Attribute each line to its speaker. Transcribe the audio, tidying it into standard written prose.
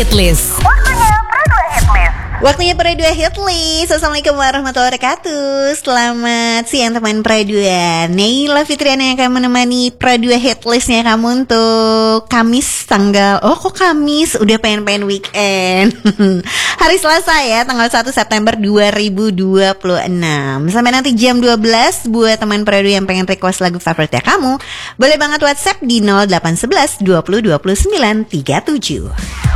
Speaker 1: Hitlist.
Speaker 2: Waktunya Pro 2 Hitlist. Assalamualaikum warahmatullahi wabarakatuh. Selamat siang teman Pro 2. Naila Fitriana yang akan menemani Pro 2 Hitlistnya kamu untuk Kamis tanggal Kamis? Udah pengen weekend. Hari Selasa ya, tanggal 1 September 2026. Sampai nanti jam 12 buat teman Pro 2 yang pengen request lagu favoritnya kamu, boleh banget WhatsApp di 0811 20 29 37.